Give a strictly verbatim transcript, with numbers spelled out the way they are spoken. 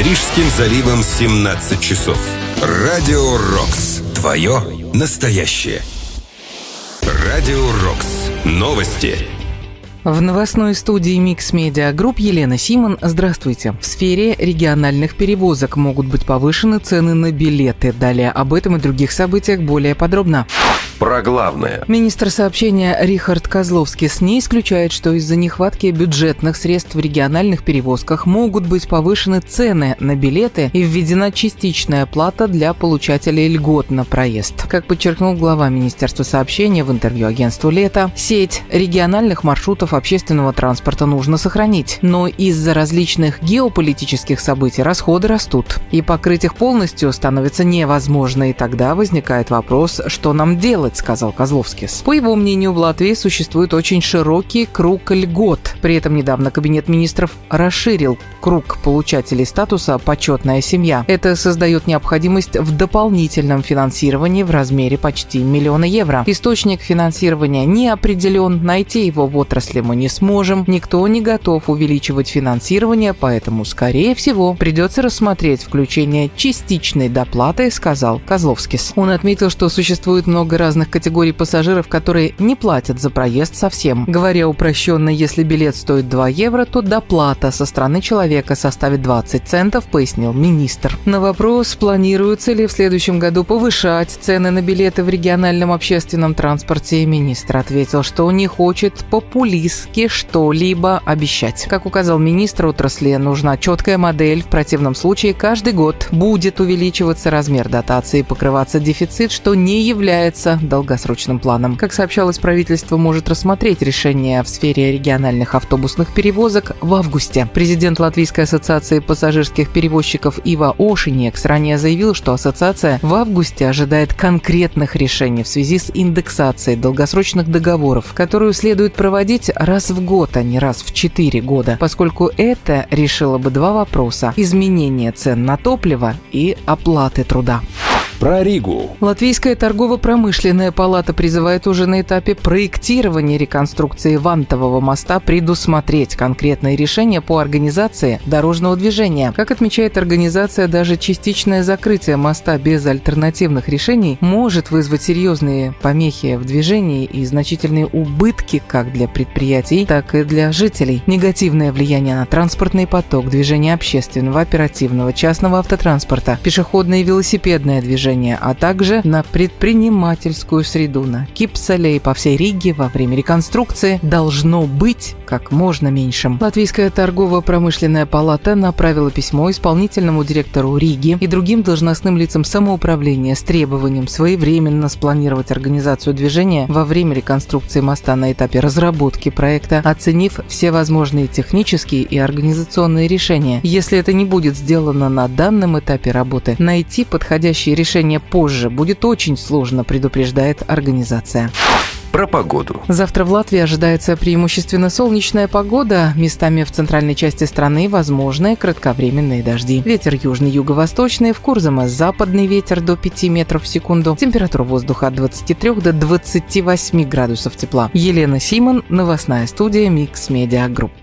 Рижским заливом семнадцать часов. Радио Рокс. Твое настоящее. Радио Рокс. Новости. В новостной студии Mix Media Group Елена Симон. Здравствуйте. В сфере региональных перевозок могут быть повышены цены на билеты. Далее об этом и других событиях более подробно. Про главное. Министр сообщения Рихард Козловскис не исключает, что из-за нехватки бюджетных средств в региональных перевозках могут быть повышены цены на билеты и введена частичная плата для получателей льгот на проезд. Как подчеркнул глава Министерства сообщения в интервью агентству «Лето», сеть региональных маршрутов общественного транспорта нужно сохранить, но из-за различных геополитических событий расходы растут, и покрыть их полностью становится невозможно, и тогда возникает вопрос, что нам делать, сказал Козловскис. По его мнению, в Латвии существует очень широкий круг льгот. При этом недавно Кабинет министров расширил круг получателей статуса «почетная семья». Это создает необходимость в дополнительном финансировании в размере почти миллиона евро. Источник финансирования не определен, найти его в отрасли мы не сможем, никто не готов увеличивать финансирование, поэтому, скорее всего, придется рассмотреть включение частичной доплаты, сказал Козловскис. Он отметил, что существует много разных категорий пассажиров, которые не платят за проезд совсем. Говоря упрощенно, если билет стоит два евро, то доплата со стороны человека составит двадцать центов, пояснил министр. На вопрос, планируется ли в следующем году повышать цены на билеты в региональном общественном транспорте, министр ответил, что не хочет популистски что-либо обещать. Как указал министр, отрасли нужна четкая модель, в противном случае каждый год будет увеличиваться размер дотации и покрываться дефицит, что не является долгосрочным планом. Как сообщалось, правительство может рассмотреть решение в сфере региональных автобусных перевозок в августе. Президент Латвийской ассоциации пассажирских перевозчиков Ива Ошинекс ранее заявил, что ассоциация в августе ожидает конкретных решений в связи с индексацией долгосрочных договоров, которую следует проводить раз в год, а не раз в четыре года, поскольку это решило бы два вопроса – изменение цен на топливо и оплаты труда. Про Ригу. Латвийская торгово-промышленная палата призывает уже на этапе проектирования реконструкции Вантового моста предусмотреть конкретные решения по организации дорожного движения. Как отмечает организация, даже частичное закрытие моста без альтернативных решений может вызвать серьезные помехи в движении и значительные убытки как для предприятий, так и для жителей. Негативное влияние на транспортный поток, движение общественного, оперативного, частного автотранспорта, пешеходное и велосипедное движение, а также на предпринимательскую среду, на Кипсале и по всей Риге во время реконструкции должно быть как можно меньшим. Латвийская торгово-промышленная палата направила письмо исполнительному директору Риги и другим должностным лицам самоуправления с требованием своевременно спланировать организацию движения во время реконструкции моста на этапе разработки проекта, оценив все возможные технические и организационные решения. Если это не будет сделано на данном этапе работы, найти подходящие решения позже будет очень сложно, предупреждает организация. Про погоду. Завтра в Латвии ожидается преимущественно солнечная погода. Местами в центральной части страны возможны кратковременные дожди. Ветер южный, юго-восточный, в Курзаме западный ветер до пяти метров в секунду. Температура воздуха от двадцати трёх до двадцати восьми градусов тепла. Елена Симон, новостная студия Mix Media Group.